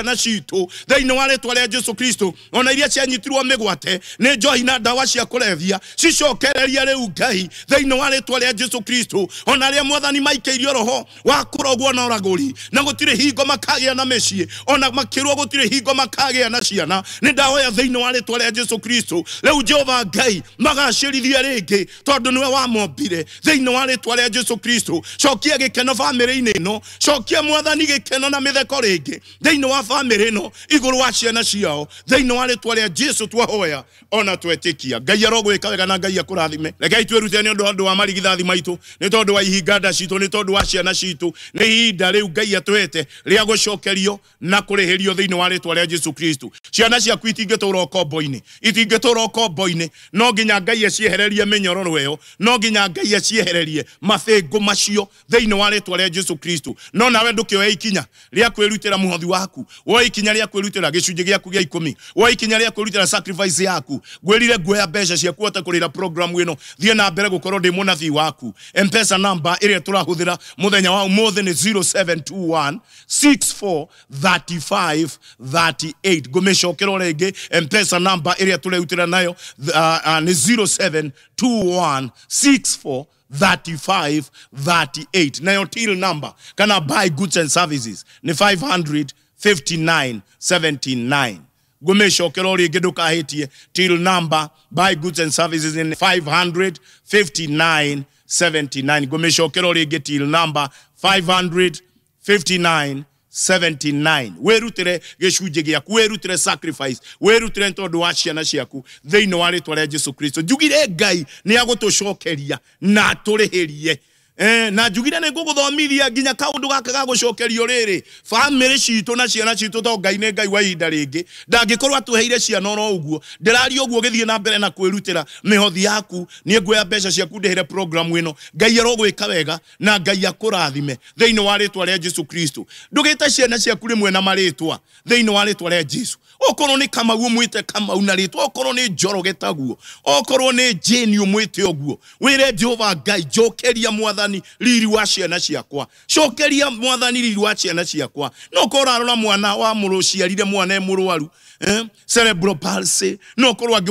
ciana citũ thĩinĩ wa rĩtwa rĩa Jesũ Kristo ona iria cianyitirwo mĩgwate nĩ njohi na ndawa cia kũrebia cicokereria rĩu Ngai thĩinĩ wa rĩtwa rĩa Jesũ Kristo ona arĩa Mwathani maikĩirio roho wa kũrogwo na ũragũri na gũtirĩ hingo makagĩa na mĩciĩ ona makĩrwo gũtirĩ hingo makagĩa na ciana nĩ ndahoya thĩinĩ wa rĩtwa rĩa Jesũ Kristo rĩu Jehova Ngai magacĩrithie rĩngĩ tondũ nĩwe wamombire thĩinĩ wa rĩtwa rĩa Jesũ Kristo cokia gĩkeno famĩlĩ-inĩ ĩno cokia Mwathani gĩkeno na mĩtheko rĩngĩ thĩinĩ wa famĩlĩ ĩno igũrũ wa ciana ciao thĩinĩ wa rĩtwa rĩa Jesũ twahoya ona twetĩkia Ngai arogwĩka wega na Ngai akũrathime rekei twĩrute nĩ ũndũ wa marigithathi maitũ nĩ tondũ wa ihinganda citũ nĩ tondũ wa ciana citũ nĩ ihinda rĩu Ngai atwete rĩa gũcokerio na kũrĩhĩrio thĩinĩ wa rĩtwa rĩa Jesũ Kristo ciana ciaku itingĩtũũra ũkombo-inĩ itingĩtũũra ũkombo-inĩ no nginya Ngai aciehererie mĩnyororo ĩyo no nginya Ngai aciehererie mabĩngũ macio thĩinĩ wa rĩtwa rĩa Jesũ Kristo no nawe ndũkĩoya ikinya rĩa kwĩrutĩra mũhothi waku woya ikinya rĩa kwĩrutĩra gĩcunjĩ gĩaku gĩa 10 woya ikinya rĩa kwĩrutĩra sacrifice yaku gwĩrire nguoya mbeca ciaku ota kũrĩra program ĩno thiĩ na mbere gũkorwo ndĩ mũnabii waku M-Pesa number ĩrĩa tũrahũthĩra mũthenya wa ũmũthĩ nĩ 0721 64 35 38 ngũmĩcokera rĩngĩ M-Pesa number ĩrĩa tũrehutĩra nayo nĩ 0721 64 35 38 nayo till number kana buy goods and services ni 559.79 ngũmĩcokera rĩngĩ ndũkahĩtie till number buy goods and services in 559.79 ngũmĩcokera rĩngĩ till number 559.79 werutire gĩcunjĩ gĩaku werutire sacrifice werutire tondũ wa ciana ciaku thĩinĩ wa rĩtwa rĩa Jesũ Kristo njugire Ngai nĩ agũtũcokeria na tũrĩhĩrie na njugire nĩ ngũgũthomithia nginya kaũndũ gaka ga gũcokerio rĩrĩ famĩlĩ citũ na ciana citũ to Ngai nĩ Ngai wa ihinda rĩngĩ ndangĩkorwo atũheire ciana oro ũguo ndĩraria ũguo gĩthiĩ na mbere na kwĩrutĩra mĩhothi yaku nĩ nguoya mbeca ciaku ndĩhĩre program ĩno Ngai arogwĩka wega na Ngai akũrathime thĩinĩ wa rĩtwa rĩa Jesũ Kristo ndũgĩte ciana ciaku rĩmwe na marĩtwa thĩinĩ wa rĩtwa rĩa Jesũ okorwo nĩ Kamau ũmwĩte Kamau na rĩtwa okorwo nĩ Njoroge taguo okorwo nĩ Jane ũmwĩte ũguo wĩre Jehova Ngai njokeria Mwathani riri wa ciana ciakwa cokeria Mwathani riri wa ciana ciakwa no korwo arora mwana wa mũrũciarire mwana mũrwaru cerebral palsy no korwo